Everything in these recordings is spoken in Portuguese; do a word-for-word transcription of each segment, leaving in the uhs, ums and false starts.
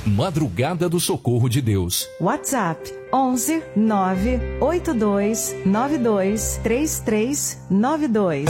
Madrugada do Socorro de Deus. WhatsApp onze nove oito dois nove dois três três nove dois.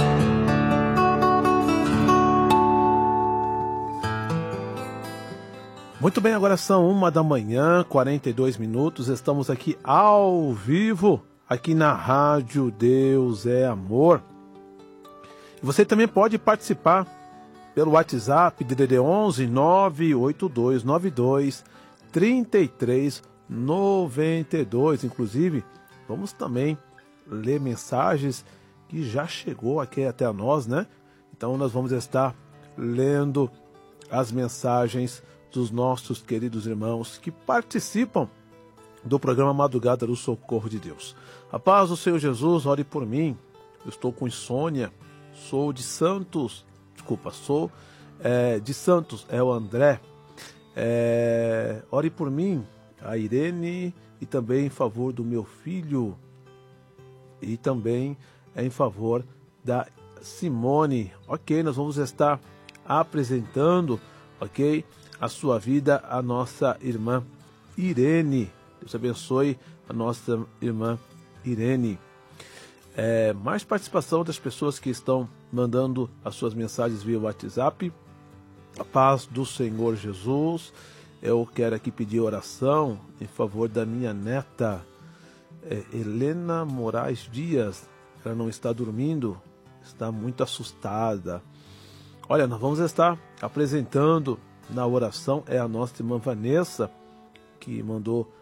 Muito bem, agora são uma da manhã, quarenta e dois minutos. Estamos aqui ao vivo, aqui na Rádio Deus é Amor. Você também pode participar pelo WhatsApp D D D onze nove oito dois nove dois três três nove dois. Inclusive, vamos também ler mensagens que já chegou aqui até nós, né? Então nós vamos estar lendo as mensagens dos nossos queridos irmãos que participam do programa Madrugada do Socorro de Deus. A paz do Senhor Jesus, ore por mim. Eu estou com insônia, sou de Santos, desculpa, sou é, de Santos, é o André. É, ore por mim, a Irene, e também em favor do meu filho, e também em favor da Simone. Ok, nós vamos estar apresentando, ok, a sua vida, a nossa irmã Irene. Deus abençoe a nossa irmã Irene. É, mais participação das pessoas que estão mandando as suas mensagens via WhatsApp. A paz do Senhor Jesus. Eu quero aqui pedir oração em favor da minha neta, é, Helena Moraes Dias. Ela não está dormindo, está muito assustada. Olha, nós vamos estar apresentando na oração, é a nossa irmã Vanessa, que mandou